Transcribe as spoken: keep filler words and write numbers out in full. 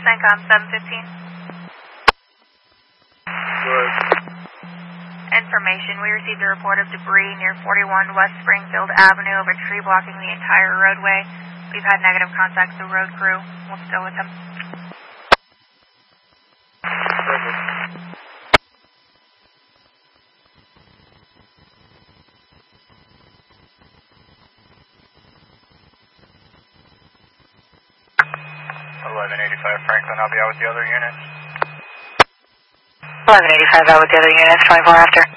CENTCOM seven fifteen. Good. Information, we received a report of debris near forty-one West Springfield Avenue of a tree blocking the entire roadway. We've had negative contact with the road crew. We'll still with them. Perfect. eleven eighty-five Franklin, I'll be out with the other units. eleven eighty-five out with the other units, twenty-four after.